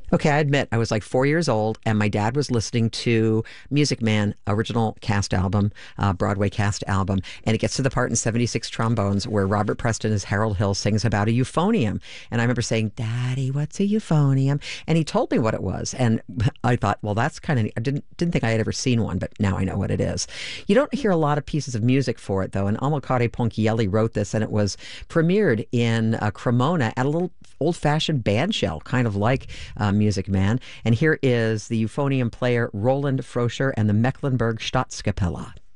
Okay, I admit I was like 4 years old, and my dad was listening to Music Man original cast album, Broadway cast album, and it gets to the part in 76 Trombones where Robert Preston as Harold Hill sings about a euphonium. And I remember saying, "Daddy, what's a euphonium?" And he told me what it was, and I thought, well, that's kind of. I didn't think I had ever seen one, but now I know what it is. You don't hear a lot of pieces of music for it though, and Amilcare Ponchielli wrote this, and it was premiered in Cremona at a little old-fashioned band shell, kind of like Music Man. And here is the euphonium player Roland Froscher and the Mecklenburg Staatskapelle.